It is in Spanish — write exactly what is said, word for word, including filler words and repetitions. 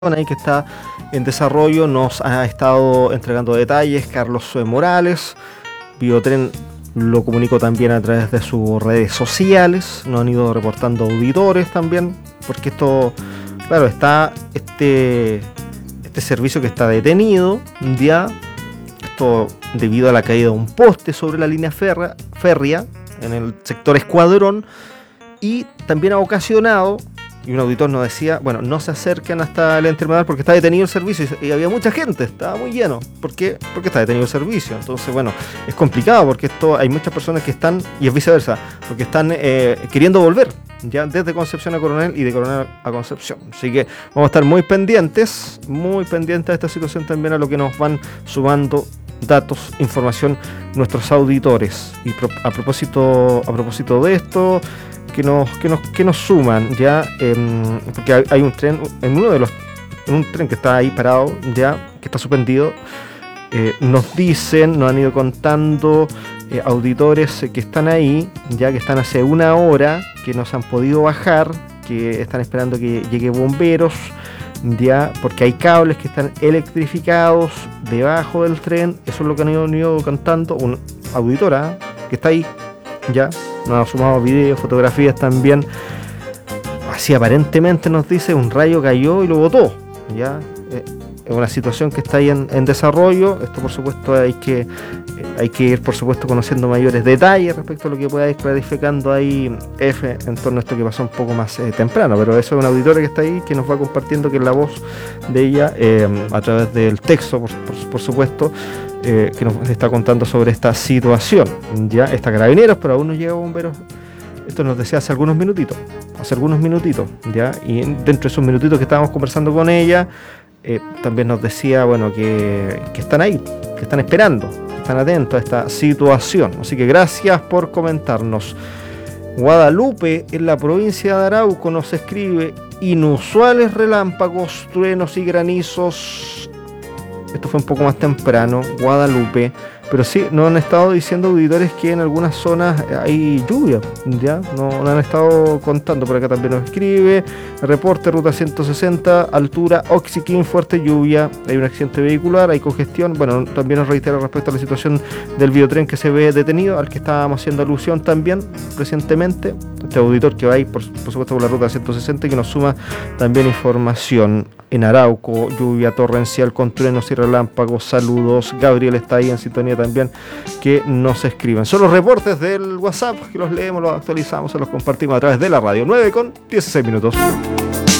ahí que está en desarrollo, nos ha estado entregando detalles Carlos Morales. Biotren lo comunicó también a través de sus redes sociales, nos han ido reportando auditores también, porque esto, claro, está este, este servicio que está detenido, ya, esto debido a la caída de un poste sobre la línea ferra, férrea en el sector Escuadrón, y también ha ocasionado, y un auditor nos decía, bueno, no se acerquen hasta el intermodal porque está detenido el servicio, y, y había mucha gente, estaba muy lleno. ¿Por qué? Porque está detenido el servicio. Entonces, bueno, es complicado porque esto hay muchas personas que están, y es viceversa, porque están eh, queriendo volver, ya desde Concepción a Coronel y de Coronel a Concepción. Así que vamos a estar muy pendientes, muy pendientes de esta situación también, a lo que nos van sumando datos, información nuestros auditores. Y pro, a propósito a propósito de esto, que nos que nos que nos suman ya, eh, porque hay, hay un tren en uno de los en un tren que está ahí parado ya, que está suspendido. Eh, nos dicen, nos han ido contando eh, auditores eh, que están ahí, ya que están hace una hora, que nos han podido bajar, que están esperando que llegue bomberos, ya, porque hay cables que están electrificados debajo del tren. Eso es lo que han ido, han ido contando una auditora que está ahí, ya, nos ha sumado videos, fotografías también. Así aparentemente nos dice, un rayo cayó y lo botó, ya. Eh, es una situación que está ahí en, en desarrollo. Esto, por supuesto, hay que eh, hay que ir, por supuesto, conociendo mayores detalles respecto a lo que pueda ir clarificando ahí F en torno a esto que pasó un poco más eh, temprano. Pero eso es una auditora que está ahí, que nos va compartiendo, que es la voz de ella, eh, a través del texto, por, por, por supuesto, eh, que nos está contando sobre esta situación. Ya está Carabineros, pero aún no llega bomberos. Esto nos decía hace algunos minutitos, hace algunos minutitos, ya, y dentro de esos minutitos que estábamos conversando con ella, eh, también nos decía, bueno, que, que están ahí, que están esperando, que están atentos a esta situación. Así que gracias por comentarnos. Guadalupe, en la provincia de Arauco, nos escribe: inusuales relámpagos, truenos y granizos. Esto fue un poco más temprano, Guadalupe. Pero sí, nos han estado diciendo auditores que en algunas zonas hay lluvia, ya, no, no han estado contando. Por acá también nos escribe: reporte ruta ciento sesenta, altura Oxiquín, fuerte lluvia, hay un accidente vehicular, hay congestión. Bueno, también nos reitera respecto a la situación del biotren que se ve detenido, al que estábamos haciendo alusión también recientemente. Este auditor que va ahí, por, por supuesto, por la ruta ciento sesenta, y que nos suma también información. En Arauco, lluvia torrencial con truenos y relámpagos. Saludos. Gabriel está ahí en sintonía también, que nos escriben. Son los reportes del WhatsApp, que los leemos, los actualizamos, se los compartimos a través de la radio. nueve con dieciséis minutos.